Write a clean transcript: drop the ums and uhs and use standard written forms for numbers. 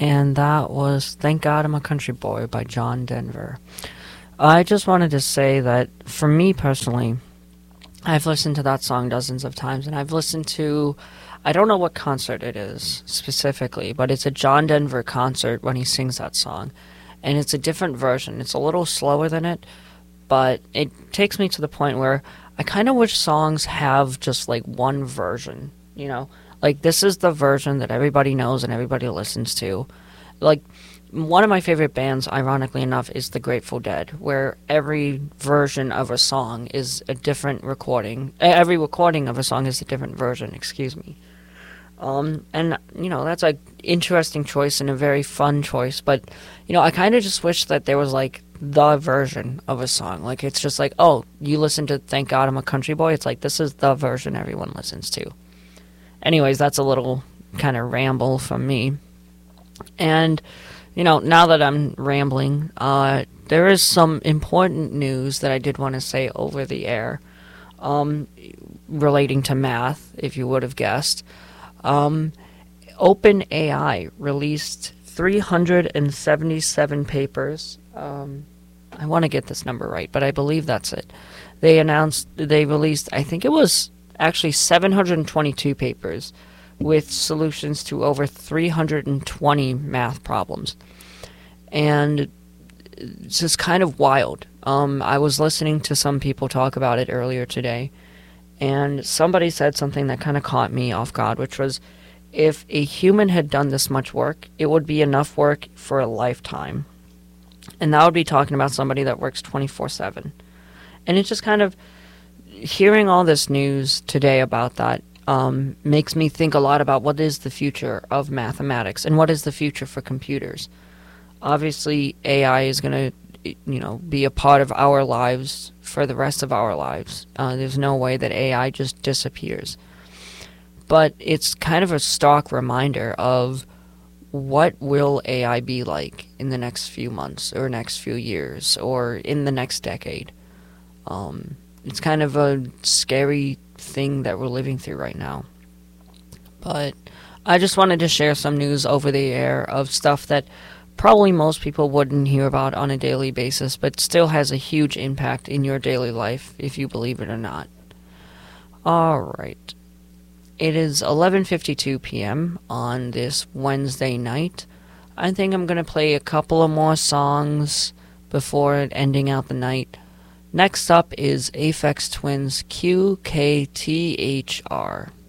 and that was Thank God I'm a Country Boy by John Denver. I just wanted to say that for me personally, I've listened to that song dozens of times, and I've listened to, I don't know what concert it is specifically, but it's a John Denver concert when he sings that song, and it's a different version. It's a little slower than it, but it takes me to the point where I kind of wish songs have just like one version, you know? Like, this is the version that everybody knows and everybody listens to. Like, one of my favorite bands, ironically enough, is the Grateful Dead, where every version of a song is a different recording. Every recording of a song is a different version, excuse me. And, you know, that's an interesting choice and a very fun choice, but, you know, I kind of just wish that there was, like, the version of a song. Like, it's just like, oh, you listen to Thank God I'm a Country Boy? It's like, this is the version everyone listens to. Anyways, that's a little kind of ramble from me. And, you know, now that I'm rambling, there is some important news that I did want to say over the air, relating to math, if you would have guessed. OpenAI released 377 papers. I want to get this number right, but I believe that's it. They released, I think it was actually 722 papers with solutions to over 320 math problems. And it's just kind of wild. I was listening to some people talk about it earlier today, and somebody said something that kind of caught me off guard, which was, if a human had done this much work, it would be enough work for a lifetime. And that would be talking about somebody that works 24/7. And it's just kind of, hearing all this news today about that makes me think a lot about what is the future of mathematics and what is the future for computers. Obviously, AI is going to, you know, be a part of our lives for the rest of our lives. There's no way that AI just disappears. But it's kind of a stark reminder of what will AI be like in the next few months or next few years or in the next decade. It's kind of a scary thing that we're living through right now. But I just wanted to share some news over the air of stuff that probably most people wouldn't hear about on a daily basis, but still has a huge impact in your daily life, if you believe it or not. Alright. It is 11:52 p.m. on this Wednesday night. I think I'm going to play a couple of more songs before ending out the night. Next up is Aphex Twin's QKTHR.